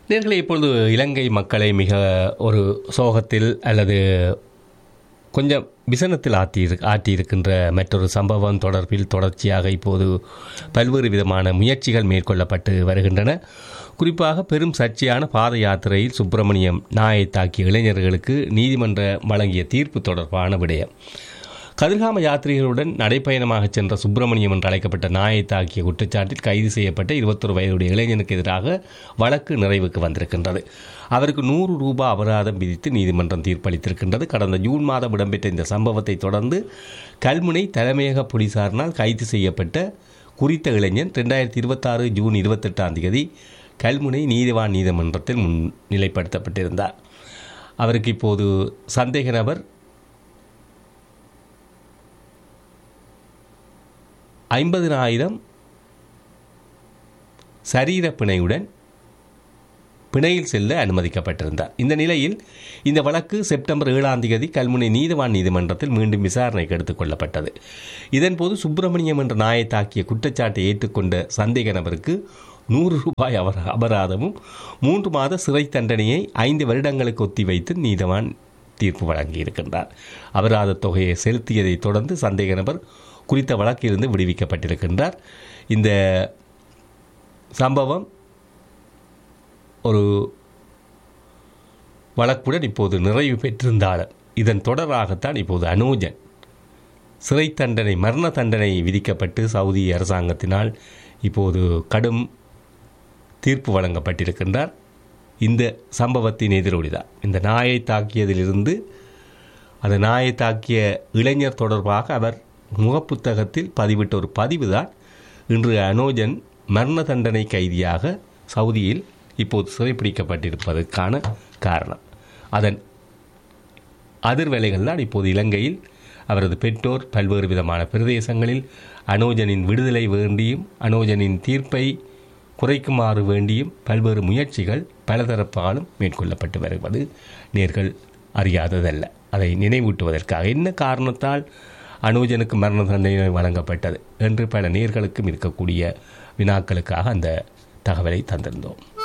நேர்களை இப்பொழுது இலங்கை மக்களை மிக ஒரு சோகத்தில் அல்லது கொஞ்சம் விசனத்தில் ஆட்டியிருக்கின்ற மற்றொரு சம்பவம் தொடர்பில் தொடர்ச்சியாக இப்போது பல்வேறு விதமான முயற்சிகள் மேற்கொள்ளப்பட்டு வருகின்றன. குறிப்பாக பெரும் சர்ச்சையான பாத யாத்திரையில் சுப்பிரமணியம் நாயை தாக்கிய இளைஞர்களுக்கு நீதிமன்றம் வழங்கிய தீர்ப்பு தொடர்பான விடயம். கதிர்காம யாத்திரிகளுடன் நடைப்பயணமாக சென்ற சுப்பிரமணியம் என்று அழைக்கப்பட்ட நாயை தாக்கிய குற்றச்சாட்டில் கைது செய்யப்பட்ட 21 வயதுடைய இளைஞனுக்கு எதிராக வழக்கு நிறைவுக்கு வந்திருக்கின்றது. அவருக்கு 100 ரூபாய் அபராதம் விதித்து நீதிமன்றம் தீர்ப்பளித்திருக்கின்றது. கடந்த ஜூன் மாதம் இடம்பெற்ற இந்த சம்பவத்தை தொடர்ந்து கல்முனை தலைமையக போலீசாரினால் கைது செய்யப்பட்ட குறித்த இளைஞன் 2026 ஜூன் 28 கல்முனை நீதிவான் நீதிமன்றத்தில் முன்னிலைப்படுத்தப்பட்டிருந்தார். அவருக்கு இப்போது சந்தேக நபர் 50,000 சரீர பிணையுடன் பிணையில் செல்ல அனுமதிக்கப்பட்டிருந்தார். இந்த நிலையில் இந்த வழக்கு செப்டம்பர் 7 கல்முனை நீதிவான் நீதிமன்றத்தில் மீண்டும் விசாரணைக்கு எடுத்துக் கொள்ளப்பட்டது. இதன்போது சுப்பிரமணியம் என்ற நாயை தாக்கிய குற்றச்சாட்டை ஏற்றுக்கொண்ட சந்தேக நபருக்கு 100 ரூபாய் அபராதமும் 3 மாத சிறை தண்டனையை 5 வருடங்களுக்கு ஒத்திவைத்து நீதிவான் தீர்ப்பு வழங்கியிருக்கின்றார். அபராத தொகையை செலுத்தியதை தொடர்ந்து சந்தேக நபர் குறித்த வழக்கிலிருந்து விடுவிக்கப்பட்டிருக்கின்றார். இந்த சம்பவம் ஒரு வழக்குடன் இப்போது நிறைவு பெற்றிருந்தாலும் இதன் தொடராகத்தான் இப்போது அனோஜன் சிறை தண்டனை மரண தண்டனை விதிக்கப்பட்டு சவுதி அரசாங்கத்தினால் இப்போது கடும் தீர்ப்பு வழங்கப்பட்டிருக்கின்றார். இந்த சம்பவத்தின் எதிரொலிதான் இந்த நாயை தாக்கியதிலிருந்து அந்த நாயை தாக்கிய இளைஞர் தொடர்பாக அவர் முகப்புத்தகத்தில் பதிவிட்ட ஒரு பதிவுதான் இன்று அனோஜன் மரண தண்டனை கைதியாக சவுதியில் இப்போது சிறைப்பிடிக்கப்பட்டிருப்பதற்கான காரணம். அதன் அதிர்வேளைகள் தான் இப்போது இலங்கையில் அவரது பெற்றோர் பல்வேறு விதமான பிரதேசங்களில் அனோஜனின் விடுதலை வேண்டியும் அனோஜனின் தீர்ப்பை குறைக்குமாறு வேண்டியும் பல்வேறு முயற்சிகள் பலதரப்பாலும் மேற்கொள்ளப்பட்டு வருவது நேர்கள் அறியாததல்ல. அதை நினைவூட்டுவதற்காக என்ன காரணத்தால் அனோஜனுக்கு மரண தண்டனை வழங்கப்பட்டது என்று பல நேர்களுக்கும் இருக்கக்கூடிய வினாக்களுக்காக அந்த தகவலை தந்திருந்தோம்.